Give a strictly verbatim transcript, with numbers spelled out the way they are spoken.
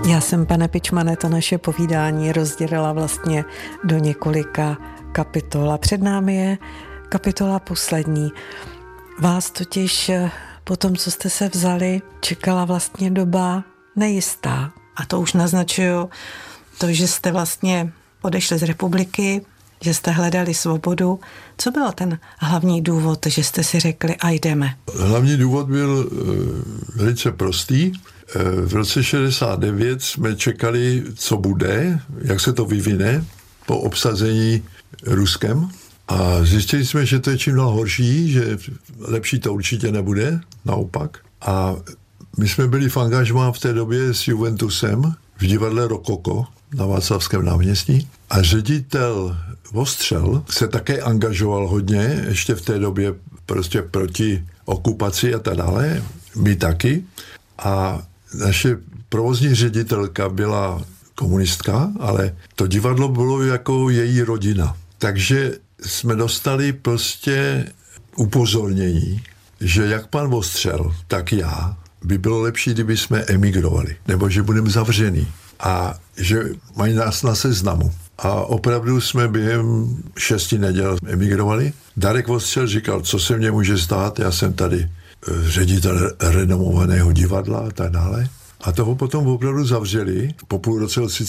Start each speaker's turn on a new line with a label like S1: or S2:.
S1: Já jsem, pane Pičmane, to naše povídání rozdělila vlastně do několika kapitol a před námi je kapitola poslední. Vás totiž po tom, co jste se vzali, čekala vlastně doba nejistá. A to už naznačuju to, že jste vlastně odešli z republiky, že jste hledali svobodu. Co byl ten hlavní důvod, že jste si řekli a jdeme?
S2: Hlavní důvod byl e, velice prostý. E, v roce šedesát devět jsme čekali, co bude, jak se to vyvine po obsazení Ruskem. A zjistili jsme, že to je čím dál horší, že lepší to určitě nebude, naopak. A my jsme byli v angažmá v té době s Juventusem v divadle Rokoko na Václavském náměstí. A ředitel Vostřel se také angažoval hodně, ještě v té době prostě proti okupaci a tak dále, my taky. A naše provozní ředitelka byla komunistka, ale to divadlo bylo jako její rodina. Takže jsme dostali prostě upozornění, že jak pan Vostřel, tak já, by bylo lepší, kdyby jsme emigrovali, nebo že budeme zavřený a že mají nás na seznamu. A opravdu jsme během šesti neděl emigrovali. Darek Vostřel říkal, co se mně může stát, já jsem tady ředitel renomovaného divadla a tak dále. A toho potom opravdu zavřeli. Po půl roce